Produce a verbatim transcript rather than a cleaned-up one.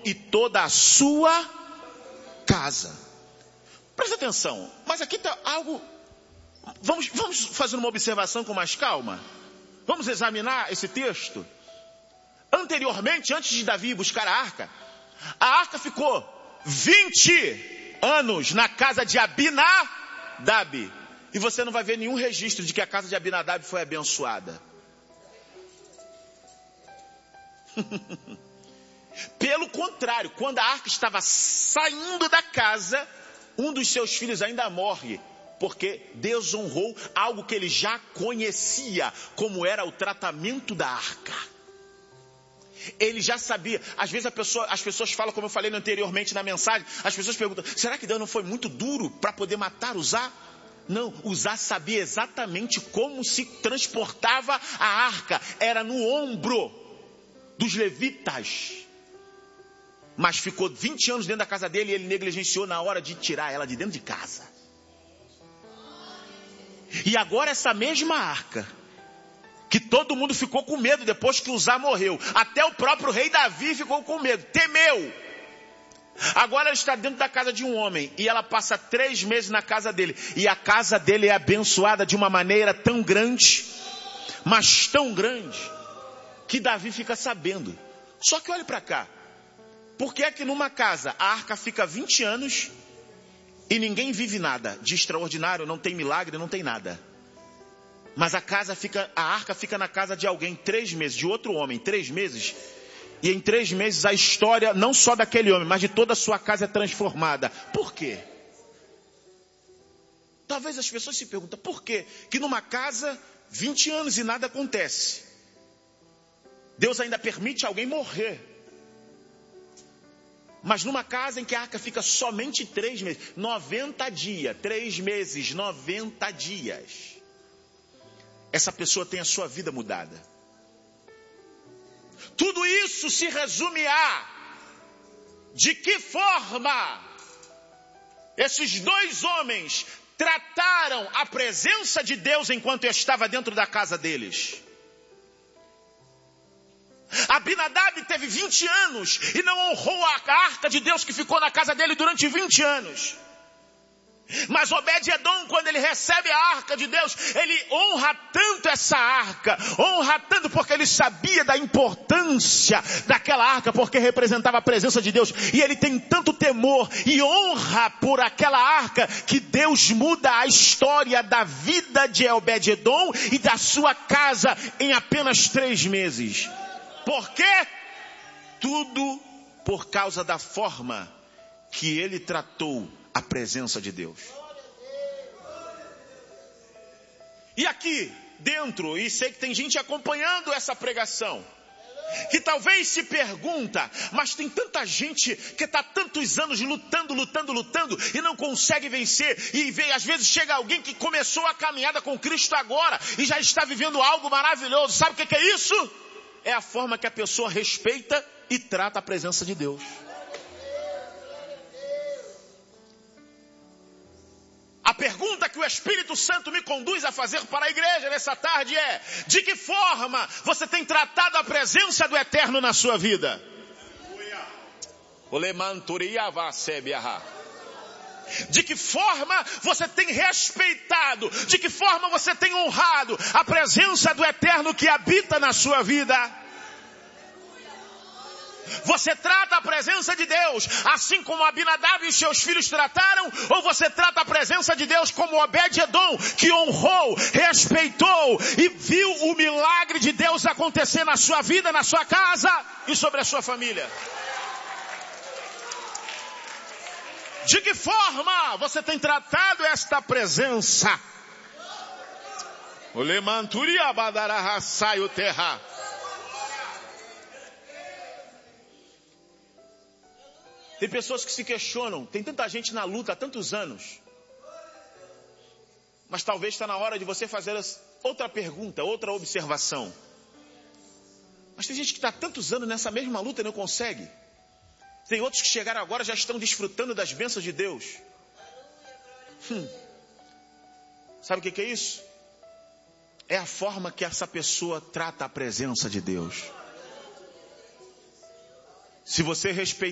e toda a sua casa. Presta atenção, mas aqui está algo... Vamos, vamos fazer uma observação com mais calma? Vamos examinar esse texto? Anteriormente, antes de Davi buscar a arca, a arca ficou vinte anos na casa de Abinadab. E você não vai ver nenhum registro de que a casa de Abinadab foi abençoada. Pelo contrário, quando a arca estava saindo da casa, um dos seus filhos ainda morre, porque desonrou algo que ele já conhecia, como era o tratamento da arca. Ele já sabia. Às vezes a pessoa, as pessoas falam, como eu falei anteriormente na mensagem, as pessoas perguntam, será que Deus não foi muito duro para poder matar Uzá? Não, Uzá sabia exatamente como se transportava a arca. Era no ombro dos levitas. Mas ficou vinte anos dentro da casa dele e ele negligenciou na hora de tirar ela de dentro de casa. E agora essa mesma arca, que todo mundo ficou com medo depois que Uzá morreu. Até o próprio rei Davi ficou com medo, temeu. Agora ela está dentro da casa de um homem e ela passa três meses na casa dele. E a casa dele é abençoada de uma maneira tão grande, mas tão grande, que Davi fica sabendo. Só que olhe para cá. Por que é que numa casa a arca fica vinte anos e ninguém vive nada de extraordinário, não tem milagre, não tem nada? Mas a casa fica, a arca fica na casa de alguém três meses, de outro homem, três meses. E em três meses a história, não só daquele homem, mas de toda a sua casa é transformada. Por quê? Talvez as pessoas se perguntem, por quê? Que numa casa, vinte anos e nada acontece. Deus ainda permite alguém morrer. Mas numa casa em que a arca fica somente três meses, noventa dias, três meses, noventa dias. Essa pessoa tem a sua vida mudada. Tudo isso se resume a de que forma esses dois homens trataram a presença de Deus enquanto estava dentro da casa deles. Abinadab teve vinte anos e não honrou a arca de Deus que ficou na casa dele durante vinte anos. Mas Obed-Edom, quando ele recebe a arca de Deus, ele honra tanto essa arca, honra tanto porque ele sabia da importância daquela arca, porque representava a presença de Deus, e ele tem tanto temor e honra por aquela arca, que Deus muda a história da vida de Obed-Edom e da sua casa em apenas três meses. Por quê? Tudo por causa da forma que ele tratou a presença de Deus. E aqui dentro, e sei que tem gente acompanhando essa pregação, que talvez se pergunta, mas tem tanta gente que está tantos anos lutando, lutando, lutando e não consegue vencer. E vem, às vezes chega alguém que começou a caminhada com Cristo agora e já está vivendo algo maravilhoso. Sabe o que é isso? É a forma que a pessoa respeita e trata a presença de Deus. A pergunta que o Espírito Santo me conduz a fazer para a igreja nessa tarde é: de que forma você tem tratado a presença do Eterno na sua vida? De que forma você tem respeitado, de que forma você tem honrado a presença do Eterno que habita na sua vida? Você trata a presença de Deus assim como Abinadab e seus filhos trataram? Ou você trata a presença de Deus como Obed-Edom, que honrou, respeitou e viu o milagre de Deus acontecer na sua vida, na sua casa e sobre a sua família? De que forma você tem tratado esta presença? O lemanturia badaraha sai o terra. Tem pessoas que se questionam, tem tanta gente na luta há tantos anos. Mas talvez está na hora de você fazer outra pergunta, outra observação. Mas tem gente que está há tantos anos nessa mesma luta e não consegue. Tem outros que chegaram agora e já estão desfrutando das bênçãos de Deus. Hum. Sabe o que é isso? É a forma que essa pessoa trata a presença de Deus. Se você respeitar